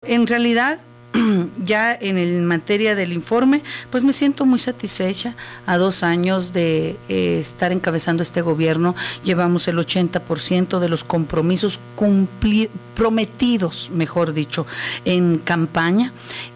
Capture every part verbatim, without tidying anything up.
en realidad, ya en el materia del informe, pues me siento muy satisfecha. A dos años de eh, estar encabezando este gobierno, llevamos el ochenta por ciento de los compromisos cumpli- prometidos, mejor dicho, en campaña,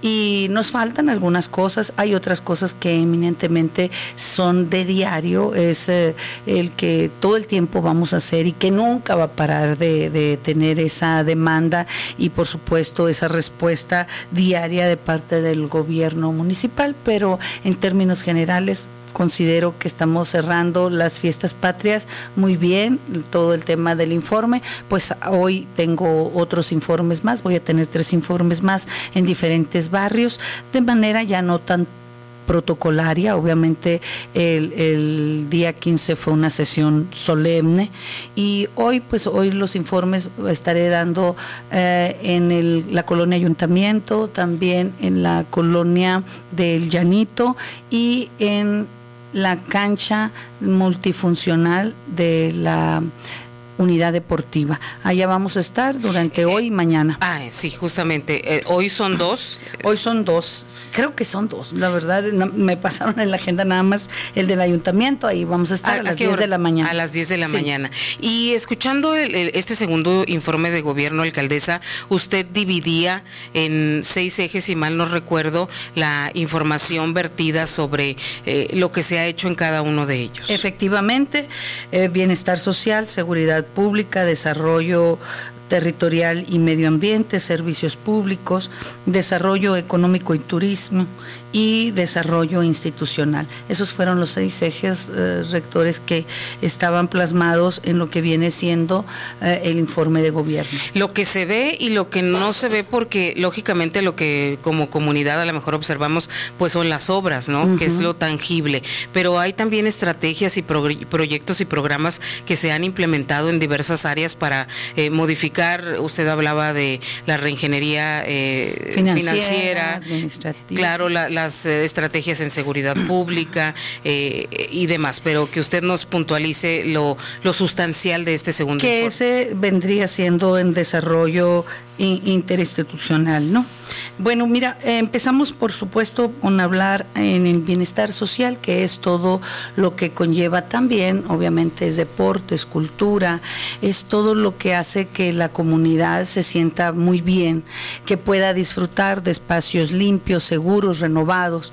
y nos faltan algunas cosas. Hay otras cosas que eminentemente son de diario, es eh, el que todo el tiempo vamos a hacer y que nunca va a parar de, de tener esa demanda y por supuesto esa respuesta diaria de parte del gobierno municipal, pero en términos generales considero que estamos cerrando las fiestas patrias muy bien. Todo el tema del informe, pues hoy tengo otros informes más, voy a tener tres informes más en diferentes barrios, de manera ya no tan protocolaria. Obviamente el, el día quince fue una sesión solemne y hoy pues hoy los informes estaré dando eh, en el, la colonia Ayuntamiento, también en la colonia del Llanito y en la cancha multifuncional de la unidad deportiva. Allá vamos a estar durante hoy y mañana. Ah, sí, justamente. Eh, hoy son dos. Hoy son dos. Creo que son dos. La verdad, no, me pasaron en la agenda nada más el del ayuntamiento. Ahí vamos a estar a, a las diez de la mañana. A las diez de la sí. mañana. Y escuchando el, el, este segundo informe de gobierno, alcaldesa, usted dividía en seis ejes, si mal no recuerdo, la información vertida sobre eh, lo que se ha hecho en cada uno de ellos. Efectivamente, eh, bienestar social, seguridad pública, desarrollo territorial y medio ambiente, servicios públicos, desarrollo económico y turismo y desarrollo institucional. Esos fueron los seis ejes eh, rectores que estaban plasmados en lo que viene siendo eh, el informe de gobierno. Lo que se ve y lo que no se ve, porque lógicamente lo que como comunidad a lo mejor observamos pues son las obras, ¿no? Uh-huh. Que es lo tangible, pero hay también estrategias y pro- proyectos y programas que se han implementado en diversas áreas para eh, modificar. Usted hablaba de la reingeniería eh, financiera, financiera administrativa, claro, la, las eh, estrategias en seguridad pública eh, y demás, pero que usted nos puntualice lo, lo sustancial de este segundo que informe. Que ese vendría siendo en desarrollo interinstitucional, ¿no? Bueno, mira, eh, empezamos por supuesto con hablar en el bienestar social, que es todo lo que conlleva también, obviamente es deportes, cultura, es todo lo que hace que la comunidad se sienta muy bien, que pueda disfrutar de espacios limpios, seguros, renovados.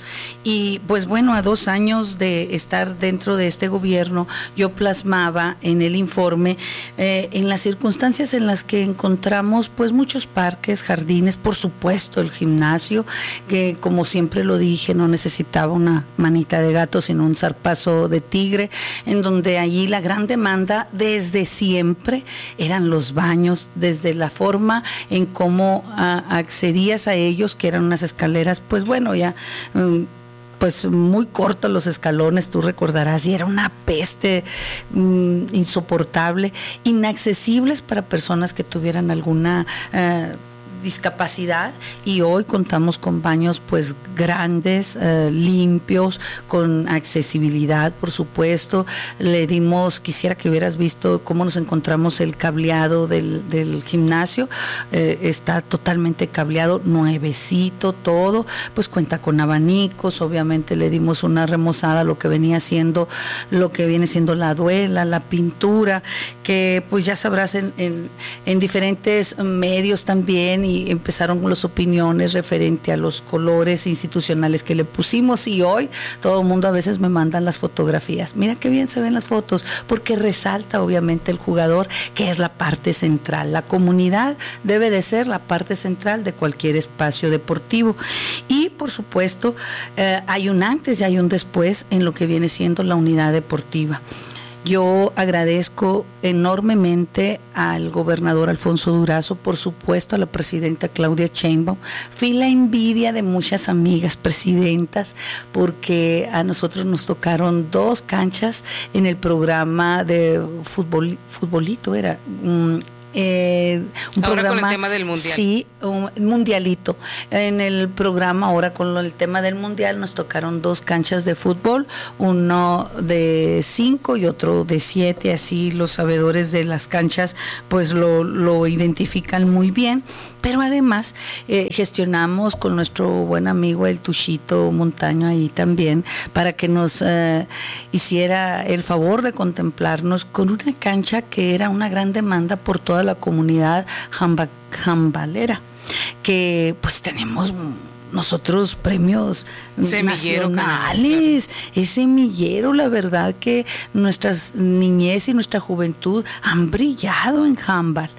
Y pues bueno, a dos años de estar dentro de este gobierno, yo plasmaba en el informe, eh, en las circunstancias en las que encontramos pues muchos muchos parques, jardines, por supuesto el gimnasio, que como siempre lo dije, no necesitaba una manita de gato, sino un zarpazo de tigre, en donde allí la gran demanda desde siempre eran los baños, desde la forma en cómo a, accedías a ellos, que eran unas escaleras, pues bueno, ya... Um, pues muy cortos los escalones, tú recordarás, y era una peste mmm, insoportable, inaccesibles para personas que tuvieran alguna eh, discapacidad, y hoy contamos con baños pues grandes, eh, limpios, con accesibilidad, por supuesto. Le dimos, quisiera que hubieras visto cómo nos encontramos el cableado del, del gimnasio, eh, está totalmente cableado, nuevecito todo, pues cuenta con abanicos, obviamente le dimos una remozada a lo que venía siendo, lo que viene siendo la duela, la pintura, que pues ya sabrás en, en, en diferentes medios también, y empezaron las opiniones referente a los colores institucionales que le pusimos, y hoy todo el mundo a veces me mandan las fotografías. Mira qué bien se ven las fotos, porque resalta obviamente el jugador, que es la parte central. La comunidad debe de ser la parte central de cualquier espacio deportivo. Y por supuesto eh, hay un antes y hay un después en lo que viene siendo la unidad deportiva. Yo agradezco enormemente al gobernador Alfonso Durazo, por supuesto a la presidenta Claudia Sheinbaum. Fui la envidia de muchas amigas presidentas, porque a nosotros nos tocaron dos canchas en el programa de fútbol, futbolito era... Um, Eh, un ahora programa, con el tema del mundial. Sí, un mundialito. En el programa ahora con el tema del mundial nos tocaron dos canchas de fútbol, uno de cinco y otro de siete, así los sabedores de las canchas pues lo, lo identifican muy bien, pero además eh, gestionamos con nuestro buen amigo el Tuchito Montaño ahí también para que nos eh, hiciera el favor de contemplarnos con una cancha que era una gran demanda por toda la comunidad jamba, jambalera, que pues tenemos nosotros premios semillero nacionales, canal. Es semillero, la verdad que nuestras niñez y nuestra juventud han brillado en handball.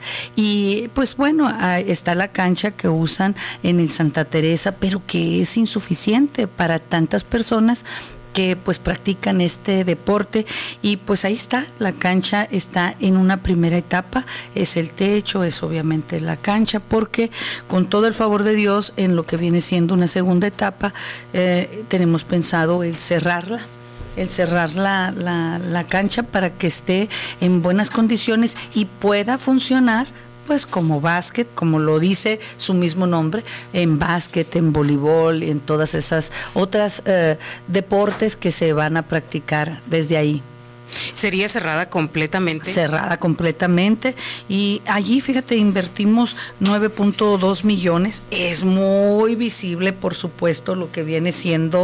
Y pues bueno, está la cancha que usan en el Santa Teresa, pero que es insuficiente para tantas personas que pues practican este deporte, y pues ahí está, la cancha está en una primera etapa, es el techo, es obviamente la cancha, porque con todo el favor de Dios en lo que viene siendo una segunda etapa eh, tenemos pensado el cerrarla el cerrar la, la, la cancha para que esté en buenas condiciones y pueda funcionar pues como básquet, como lo dice su mismo nombre, en básquet, en voleibol, en todas esas otras eh, deportes que se van a practicar desde ahí. ¿Sería cerrada completamente? Cerrada completamente, y allí, fíjate, invertimos nueve punto dos millones, es muy visible, por supuesto, lo que viene siendo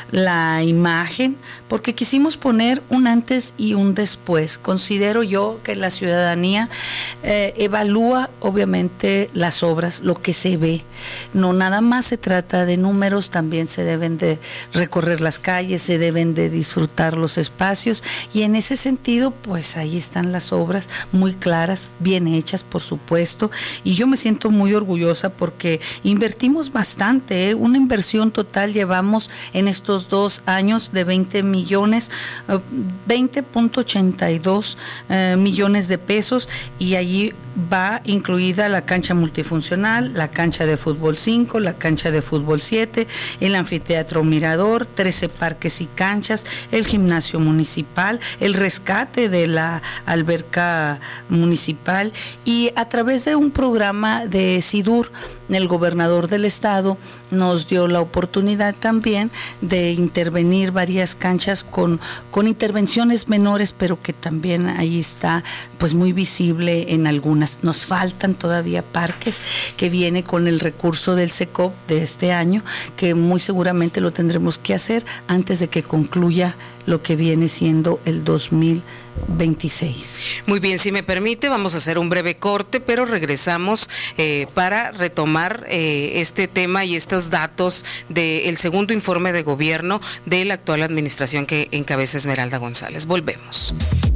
la imagen, porque quisimos poner un antes y un después. Considero yo que la ciudadanía eh, evalúa, obviamente, las obras, lo que se ve, no nada más se trata de números, también se deben de recorrer las calles, se deben de disfrutar los espacios, y en En ese sentido, pues ahí están las obras muy claras, bien hechas, por supuesto, y yo me siento muy orgullosa porque invertimos bastante, ¿eh? Una inversión total llevamos en estos dos años de veinte millones, veinte punto ochenta y dos eh, millones de pesos, y allí va incluida la cancha multifuncional, la cancha de fútbol cinco, la cancha de fútbol siete, el anfiteatro Mirador, trece parques y canchas, el gimnasio municipal, el rescate de la alberca municipal, y a través de un programa de SIDUR, el gobernador del estado nos dio la oportunidad también de intervenir varias canchas con, con intervenciones menores, pero que también ahí está pues muy visible en algunas. Nos faltan todavía parques, que viene con el recurso del SECOP de este año, que muy seguramente lo tendremos que hacer antes de que concluya lo que viene siendo el dos mil veintiséis. Muy bien, si me permite, vamos a hacer un breve corte, pero regresamos eh, para retomar eh, este tema y estos datos del segundo informe de gobierno de la actual administración que encabeza Esmeralda González. Volvemos.